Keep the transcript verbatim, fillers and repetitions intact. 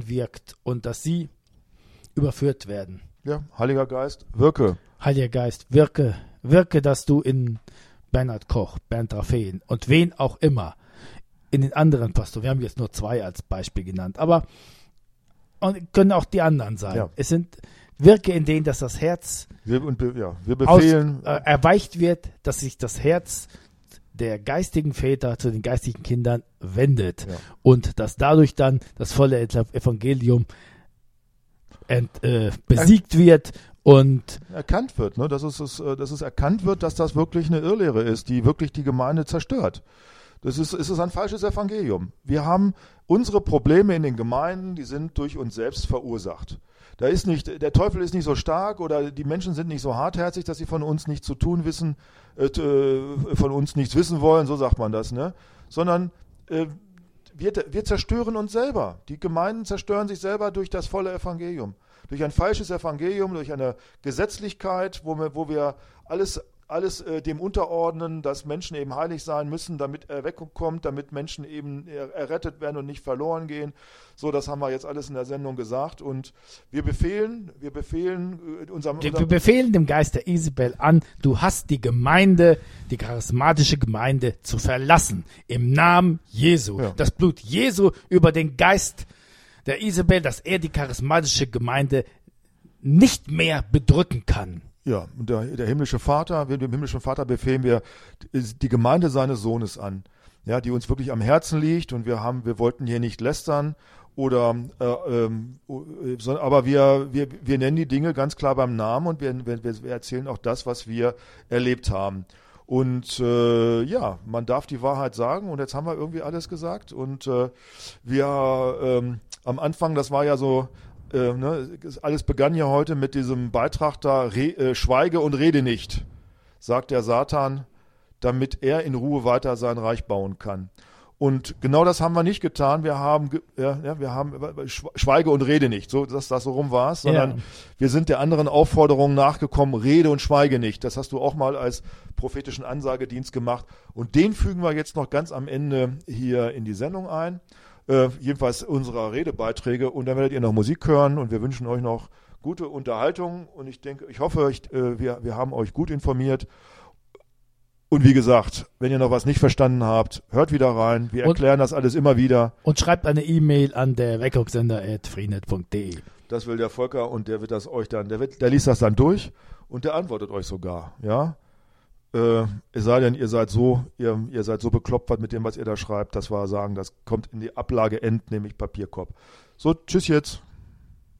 einwirkt und dass sie überführt werden. Ja, Heiliger Geist, wirke. Heiliger Geist, wirke, wirke, dass du in Bernhard Koch, Bernd Raphael und wen auch immer, in den anderen Pastoren, wir haben jetzt nur zwei als Beispiel genannt, aber und können auch die anderen sein. Ja. Es sind, wirke in denen, dass das Herz Wir, und, be- ja, wir befehlen, aus, äh, erweicht wird, dass sich das Herz der geistigen Väter zu den geistigen Kindern wendet Ja. und dass dadurch dann das volle Evangelium ent, äh, besiegt wird und erkannt wird, ne? dass, es, es, äh, dass es erkannt wird, dass das wirklich eine Irrlehre ist, die wirklich die Gemeinde zerstört. Das ist, es ist ein falsches Evangelium. Wir haben unsere Probleme in den Gemeinden, die sind durch uns selbst verursacht. Da ist nicht, der Teufel ist nicht so stark oder die Menschen sind nicht so hartherzig, dass sie von uns nichts zu tun wissen, äh, von uns nichts wissen wollen, so sagt man das, ne? Sondern äh, wir, wir zerstören uns selber. Die Gemeinden zerstören sich selber durch das volle Evangelium. Durch ein falsches Evangelium, durch eine Gesetzlichkeit, wo wir, wo wir alles alles äh, dem unterordnen, dass Menschen eben heilig sein müssen, damit Erweckung kommt, damit Menschen eben er, errettet werden und nicht verloren gehen. So, das haben wir jetzt alles in der Sendung gesagt und wir befehlen, wir befehlen äh, unserem, wir, unserem wir befehlen dem Geist der Isabel an, du hast die Gemeinde, die charismatische Gemeinde zu verlassen, im Namen Jesu. Ja. Das Blut Jesu über den Geist der Isabel, dass er die charismatische Gemeinde nicht mehr bedrücken kann. Ja, und der, der himmlische Vater, wir dem himmlischen Vater befehlen wir die Gemeinde seines Sohnes an, ja, die uns wirklich am Herzen liegt und wir haben, wir wollten hier nicht lästern oder, äh, ähm, sondern, aber wir, wir, wir nennen die Dinge ganz klar beim Namen und wir, wir, wir erzählen auch das, was wir erlebt haben. Und äh, ja, man darf die Wahrheit sagen und jetzt haben wir irgendwie alles gesagt und äh, wir ähm, am Anfang, das war ja so, Äh, ne, alles begann ja heute mit diesem Beitrag da, re, äh, schweige und rede nicht, sagt der Satan, damit er in Ruhe weiter sein Reich bauen kann. Und genau das haben wir nicht getan. Wir haben, ja, ja, wir haben schweige und rede nicht, so dass das so rum war es, sondern ja. Wir sind der anderen Aufforderung nachgekommen, rede und schweige nicht. Das hast du auch mal als prophetischen Ansagedienst gemacht. Und den fügen wir jetzt noch ganz am Ende hier in die Sendung ein. Äh, jedenfalls unserer Redebeiträge und dann werdet ihr noch Musik hören und wir wünschen euch noch gute Unterhaltung und ich denke, ich hoffe, ich, äh, wir, wir haben euch gut informiert und wie gesagt, wenn ihr noch was nicht verstanden habt, hört wieder rein, wir erklären und, das alles immer wieder. Und schreibt eine E-Mail an der weckungssender at freenet punkt de. Das will der Volker und der wird das euch dann, der, wird, der liest das dann durch und der antwortet euch sogar, ja. Äh, es sei denn, ihr seid so, ihr, ihr seid so bekloppt mit dem, was ihr da schreibt, dass wir sagen, das kommt in die Ablage End, nämlich Papierkorb. So, tschüss jetzt.